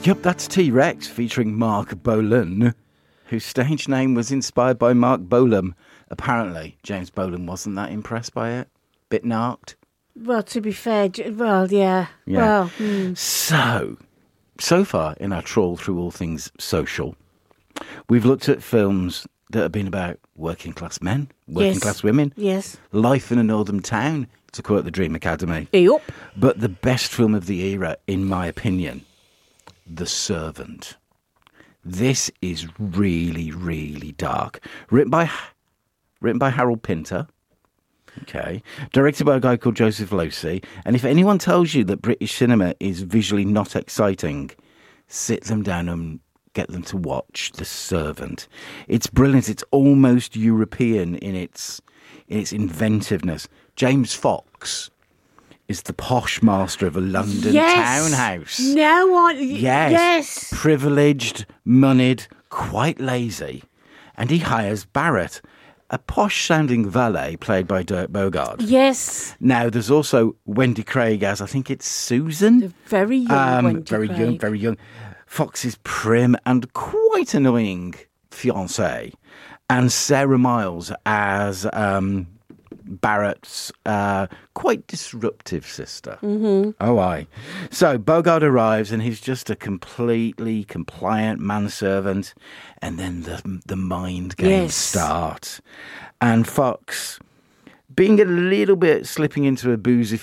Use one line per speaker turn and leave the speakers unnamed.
Yup, that's T-Rex featuring Mark Bolan, whose stage name was inspired by Mark Bolan. Apparently, James Bolan wasn't that impressed by it. Bit narked.
Well, to be fair, yeah.
Yeah.
Well,
So far in our trawl through all things social, we've looked at films that have been about working class men, working class women,
yes.
life in a northern town, to quote the Dream Academy.
Yup.
But the best film of the era, in my opinion, The Servant. This is really, really dark. Written by Harold Pinter. Okay. Directed by a guy called Joseph Losey. And if anyone tells you that British cinema is visually not exciting, sit them down and get them to watch The Servant. It's brilliant. It's almost European in its inventiveness. James Fox is the posh master of a London townhouse. Yes. Privileged, moneyed, quite lazy. And he hires Barrett, a posh-sounding valet played by Dirk Bogarde.
Yes.
Now, there's also Wendy Craig as, I think it's Susan.
The very young Wendy Craig.
Very young. Fox's prim and quite annoying fiancée. And Sarah Miles as Barrett's quite disruptive sister. Mm-hmm. Oh, aye. So Bogarde arrives and he's just a completely compliant manservant. And then the mind games start. And Fox, being a little bit slipping into a boozy